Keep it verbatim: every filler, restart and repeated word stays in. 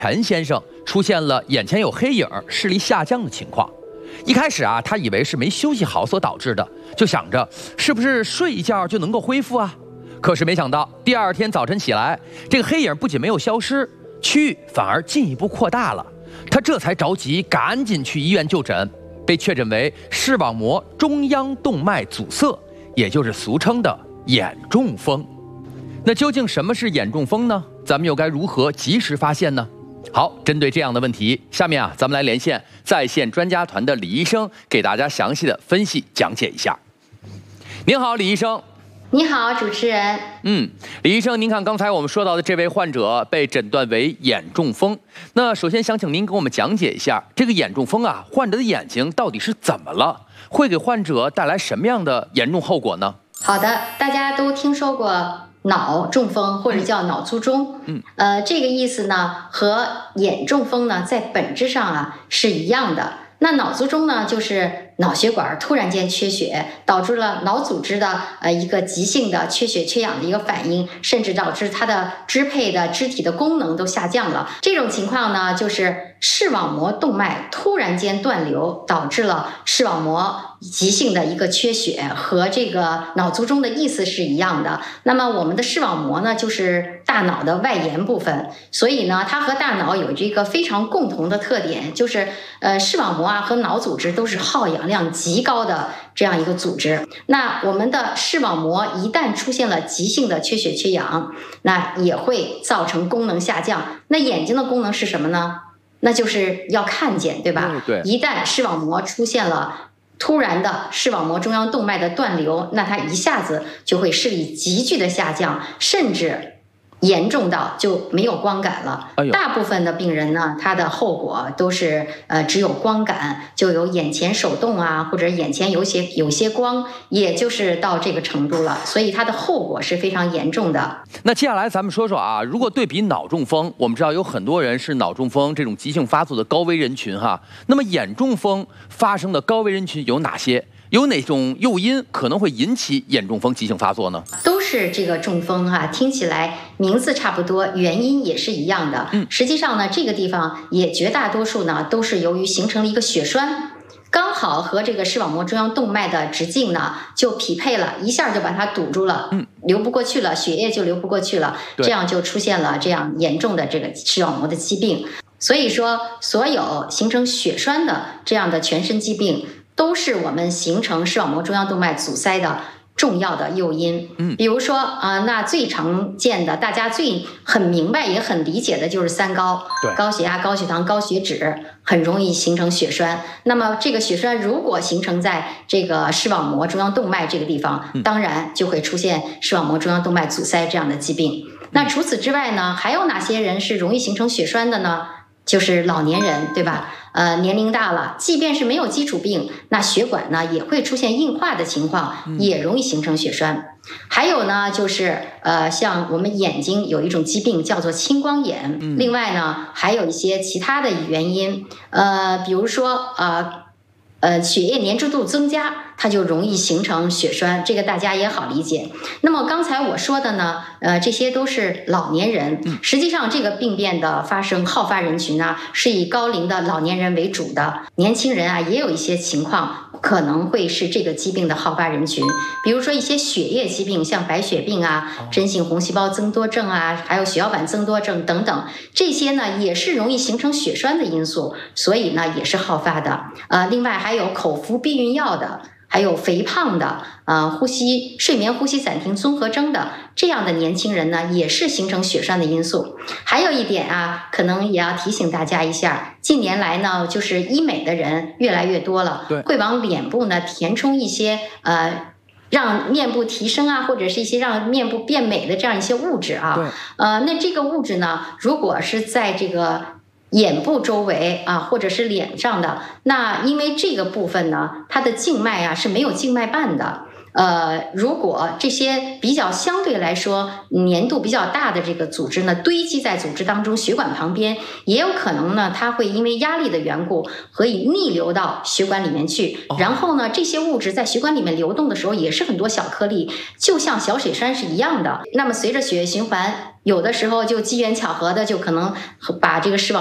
陈先生出现了眼前有黑影、视力下降的情况。一开始啊，他以为是没休息好所导致的，就想着是不是睡一觉就能够恢复啊？可是没想到，第二天早晨起来，这个黑影不仅没有消失，区域反而进一步扩大了。他这才着急，赶紧去医院就诊，被确诊为视网膜中央动脉阻塞，也就是俗称的眼中风。那究竟什么是眼中风呢？咱们又该如何及时发现呢？好，针对这样的问题，下面啊，咱们来连线在线专家团的李医生，给大家详细的分析讲解一下。您好，李医生。 你好，主持人。 嗯，李医生，您看刚才我们说到的这位患者被诊断为眼中风，那首先想请您给我们讲解一下这个眼中风啊，患者的眼睛到底是怎么了，会给患者带来什么样的严重后果呢？ 好的，大家都听说过脑中风或者叫脑卒中，嗯，呃，这个意思呢和眼中风呢在本质上啊是一样的。那脑卒中呢，就是脑血管突然间缺血，导致了脑组织的呃一个急性的缺血缺氧的一个反应，甚至导致它的支配的肢体的功能都下降了。这种情况呢，就是视网膜动脉突然间断流，导致了视网膜急性的一个缺血，和这个脑卒中的意思是一样的。那么我们的视网膜呢，就是大脑的外沿部分，所以呢，它和大脑有这个非常共同的特点，就是呃视网膜啊和脑组织都是耗氧量极高的这样一个组织。那我们的视网膜一旦出现了急性的缺血缺氧，那也会造成功能下降。那眼睛的功能是什么呢？那就是要看见，对吧？ 嗯，对。 一旦视网膜出现了突然的视网膜中央动脉的断流，那它一下子就会视力急剧的下降，甚至严重到就没有光感了。 哎呦， 大部分的病人呢，他的后果都是呃只有光感，就有眼前手动啊，或者眼前有些有些光，也就是到这个程度了，所以它的后果是非常严重的。 那接下来咱们说说啊，如果对比脑中风，我们知道有很多人是脑中风这种急性发作的高危人群哈，那么眼中风发生的高危人群有哪些？有哪种诱因可能会引起眼中风急性发作呢？ 都是这个中风啊，听起来名字差不多，原因也是一样的。嗯，实际上呢，这个地方也绝大多数呢都是由于形成了一个血栓，刚好和这个视网膜中央动脉的直径呢就匹配了，一下就把它堵住了，嗯，流不过去了，血液就流不过去了，这样就出现了这样严重的这个视网膜的疾病。所以说，所有形成血栓的这样的全身疾病，都是我们形成视网膜中央动脉阻塞的重要的诱因。嗯，比如说啊、呃，那最常见的，大家最很明白也很理解的就是三高， 对， 高血压、高血糖、高血脂，很容易形成血栓。那么这个血栓如果形成在这个视网膜中央动脉这个地方，嗯、当然就会出现视网膜中央动脉阻塞这样的疾病。那除此之外呢，还有哪些人是容易形成血栓的呢？就是老年人，对吧？呃，年龄大了，即便是没有基础病，那血管呢也会出现硬化的情况，也容易形成血栓。还有呢，就是呃，像我们眼睛有一种疾病叫做青光眼，嗯、另外呢，还有一些其他的原因，呃，比如说呃。呃，血液粘稠度增加，它就容易形成血栓，这个大家也好理解。那么刚才我说的呢，呃，这些都是老年人。实际上，这个病变的发生好发人群呢，是以高龄的老年人为主的，年轻人啊，也有一些情况可能会是这个疾病的好发人群。比如说一些血液疾病，像白血病啊、真性红细胞增多症啊，还有血小板增多症等等，这些呢也是容易形成血栓的因素，所以呢也是好发的。呃，另外还有口服避孕药的，还有肥胖的，呃，呼吸睡眠呼吸暂停综合征的这样的年轻人呢，也是形成血栓的因素。还有一点啊，可能也要提醒大家一下，近年来呢，就是医美的人越来越多了， 对， 会往脸部呢填充一些呃。让面部提升啊，或者是一些让面部变美的这样一些物质啊，呃，那这个物质呢，如果是在这个眼部周围啊，或者是脸上的，那因为这个部分呢，它的静脉啊是没有静脉瓣的。呃，如果这些比较相对来说粘度比较大的这个组织呢，堆积在组织当中，血管旁边，也有可能呢，它会因为压力的缘故，可以逆流到血管里面去。然后呢，这些物质在血管里面流动的时候，也是很多小颗粒，就像小水栓是一样的。那么随着血液循环有的时候就机缘巧合的就可能把这个视网